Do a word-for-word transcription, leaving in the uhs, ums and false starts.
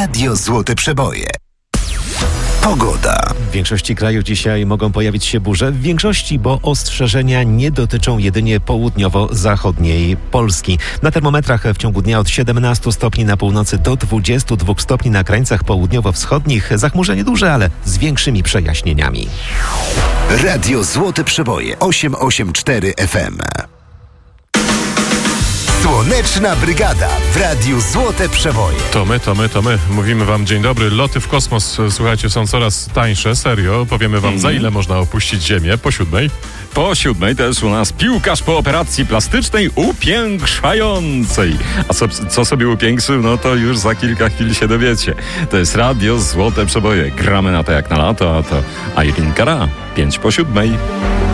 Radio Złote Przeboje. Pogoda. W większości kraju dzisiaj mogą pojawić się burze. W większości, bo ostrzeżenia nie dotyczą jedynie południowo-zachodniej Polski. Na termometrach w ciągu dnia od siedemnastu stopni na północy do dwudziestu dwóch stopni na krańcach południowo-wschodnich. Zachmurzenie duże, ale z większymi przejaśnieniami. Radio Złote Przeboje osiem osiem cztery F M. Słoneczna Brygada w Radiu Złote Przeboje. To my, to my, to my. Mówimy wam dzień dobry. Loty w kosmos, słuchajcie, są coraz tańsze, serio. Powiemy wam, mm. za ile można opuścić Ziemię. Po siódmej. Po siódmej też u nas piłkarz po operacji plastycznej upiększającej. A co, co sobie upiększył, no to już za kilka chwil się dowiecie. To jest Radio Złote Przeboje. Gramy na to jak na lato, a to Irene Cara. Pięć po siódmej.